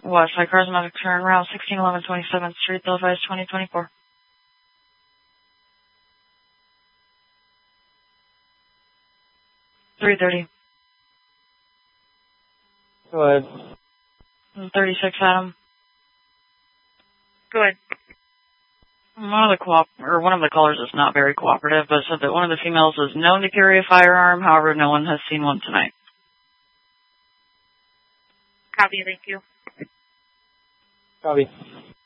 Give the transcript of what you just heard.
West Side Charismatic turn, route 1611 27th Street, Bill Advice 2024. $330. Go ahead. 36 Adam. Go ahead. One of the callers is not very cooperative, but said that one of the females is known to carry a firearm. However, no one has seen one tonight. Copy, thank you. Copy.